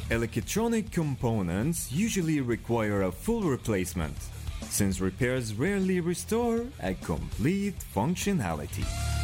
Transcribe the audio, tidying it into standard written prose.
Electronic components usually require a full replacement, since repairs rarely restore a complete functionality.